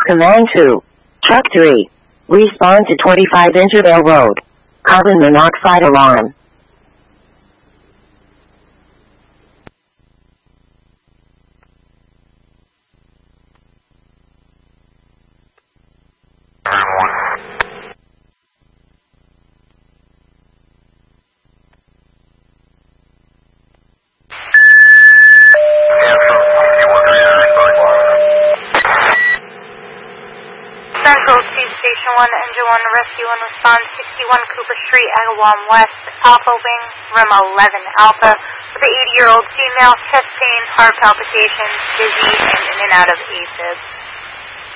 Command 2. Truck 3. Respond to 25 Intervale Road. Carbon monoxide alarm. Central 2 Station 1, Engine 1, Rescue 1, respond 61 Cooper Street, Agawam West, Alpha Wing, room 11 Alpha, with an 80-year-old female, chest pain, heart palpitations, dizzy, and in and out of AFib.